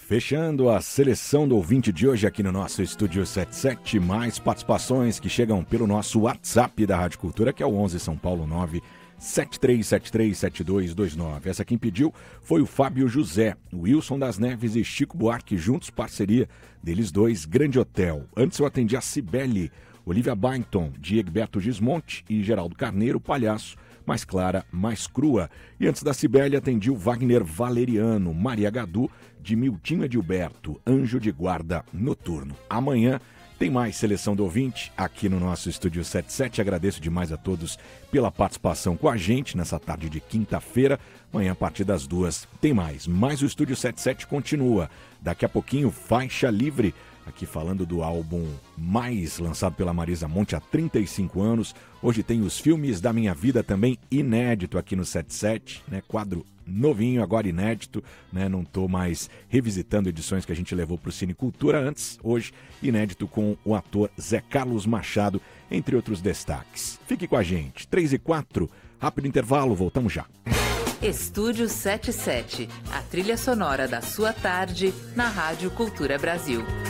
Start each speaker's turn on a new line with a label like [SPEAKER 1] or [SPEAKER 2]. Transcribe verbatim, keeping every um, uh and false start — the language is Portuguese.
[SPEAKER 1] Fechando a seleção do ouvinte de hoje aqui no nosso Estúdio setenta e sete, mais participações que chegam pelo nosso WhatsApp da Rádio Cultura, que é o onze São Paulo nove sete três sete três sete dois dois nove. Essa quem pediu foi o Fábio José, o Wilson das Neves e Chico Buarque, juntos parceria deles dois, Grande Hotel. Antes eu atendi a Cibele, Olivia Byington, Diego Beto Gismonte e Geraldo Carneiro, Palhaço, mais clara, mais crua. E antes da Cibele atendi o Wagner Valeriano, Maria Gadu, de Miltinho Edilberto, Anjo de Guarda Noturno. Amanhã tem mais seleção do ouvinte aqui no nosso Estúdio setenta e sete. Agradeço demais a todos pela participação com a gente nessa tarde de quinta-feira. Amanhã, a partir das duas, tem mais. Mas o Estúdio setenta e sete continua. Daqui a pouquinho, Faixa Livre, aqui falando do álbum mais lançado pela Marisa Monte há trinta e cinco anos. Hoje tem os filmes da minha vida também, inédito aqui no setenta e sete, né? Quadro novinho, agora inédito, né? Não estou mais revisitando edições que a gente levou para o Cine Cultura antes, hoje inédito com o ator Zé Carlos Machado, entre outros destaques. Fique com a gente, três e quatro, rápido intervalo, voltamos já.
[SPEAKER 2] Estúdio setenta e sete, a trilha sonora da sua tarde na Rádio Cultura Brasil.